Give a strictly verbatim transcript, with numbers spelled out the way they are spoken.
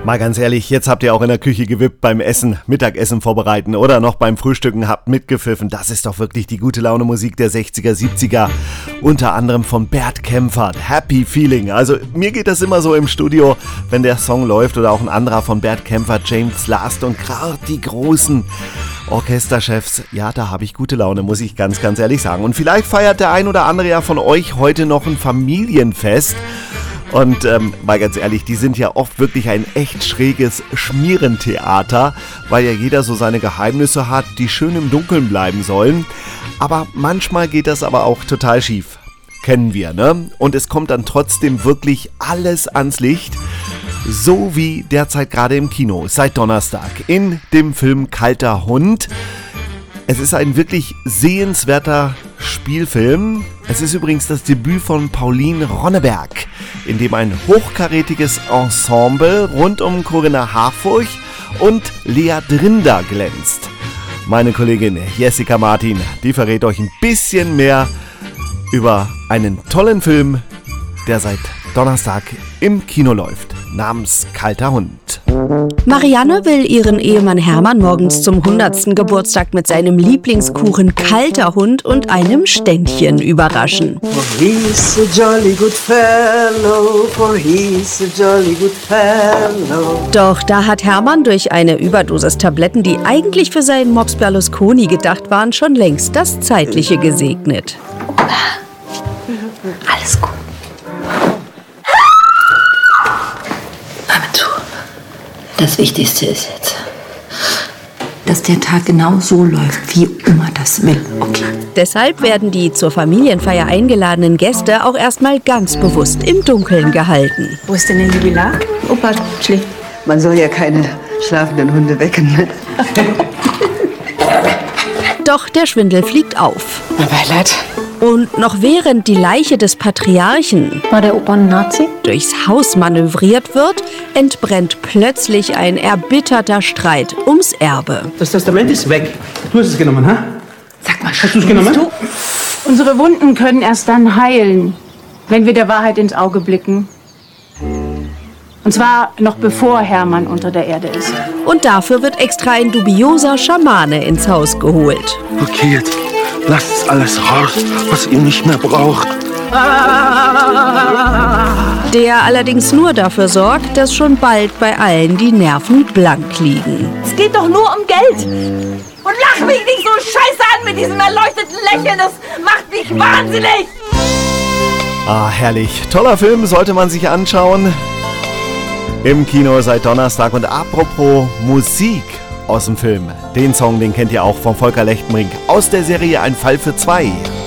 Mal ganz ehrlich, jetzt habt ihr auch in der Küche gewippt beim Essen, Mittagessen vorbereiten oder noch beim Frühstücken habt mitgepfiffen. Das ist doch wirklich die gute Laune Musik der sechziger, siebziger. Unter anderem von Bert Kaempfert, Happy Feeling. Also mir geht das immer so im Studio, wenn der Song läuft oder auch ein anderer von Bert Kaempfert, James Last und gerade die großen Orchesterchefs. Ja, da habe ich gute Laune, muss ich ganz, ganz ehrlich sagen. Und vielleicht feiert der ein oder andere ja von euch heute noch ein Familienfest. Und ähm, mal ganz ehrlich, die sind ja oft wirklich ein echt schräges Schmierentheater, weil ja jeder so seine Geheimnisse hat, die schön im Dunkeln bleiben sollen. Aber manchmal geht das aber auch total schief. Kennen wir, ne? Und es kommt dann trotzdem wirklich alles ans Licht. So wie derzeit gerade im Kino, seit Donnerstag, in dem Film Kalter Hund. Es ist ein wirklich sehenswerter Spielfilm. Es ist übrigens das Debüt von Pauline Ronneberg, in dem ein hochkarätiges Ensemble rund um Corinna Harfurch und Lea Drinder glänzt. Meine Kollegin Jessica Martin, die verrät euch ein bisschen mehr über einen tollen Film, der seit Donnerstag im Kino läuft, namens Kalter Hund. Marianne will ihren Ehemann Hermann morgens zum hundertsten Geburtstag mit seinem Lieblingskuchen Kalter Hund und einem Ständchen überraschen. For he's a jolly good fellow, for he's a jolly good fellow. Doch da hat Hermann durch eine Überdosis Tabletten, die eigentlich für seinen Mops Berlusconi gedacht waren, schon längst das Zeitliche gesegnet. Alles gut. Das Wichtigste ist jetzt, dass der Tag genau so läuft, wie Oma das will. Okay. Deshalb werden die zur Familienfeier eingeladenen Gäste auch erstmal ganz bewusst im Dunkeln gehalten. Wo ist denn der Jubilar? Opa schläft. Man soll ja keine schlafenden Hunde wecken. Ne? Doch der Schwindel fliegt auf. Mein Beileid. Und noch während die Leiche des Patriarchen War der Opa ein Nazi? durchs Haus manövriert wird, entbrennt plötzlich ein erbitterter Streit ums Erbe. Das Testament ist weg. Du hast es genommen, ha? Sag mal, Hast du es genommen? Du, unsere Wunden können erst dann heilen, wenn wir der Wahrheit ins Auge blicken. Und zwar noch bevor Hermann unter der Erde ist. Und dafür wird extra ein dubioser Schamane ins Haus geholt. Okay, jetzt lasst alles raus, was ihr nicht mehr braucht. Der allerdings nur dafür sorgt, dass schon bald bei allen die Nerven blank liegen. Es geht doch nur um Geld. Und lach mich nicht so scheiße an mit diesem erleuchteten Lächeln. Das macht mich wahnsinnig. Ah, herrlich. Toller Film, sollte man sich anschauen. Im Kino seit Donnerstag. Und apropos Musik aus dem Film. Den Song, den kennt ihr auch von Volker Lechtenbrink aus der Serie Ein Fall für zwei.